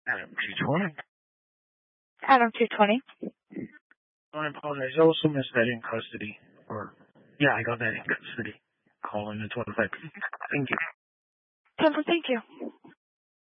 Adam 220. Adam 220. I apologize. I also missed that in custody. Yeah, I got that in custody. Calling the 25. Thank you. Thank you.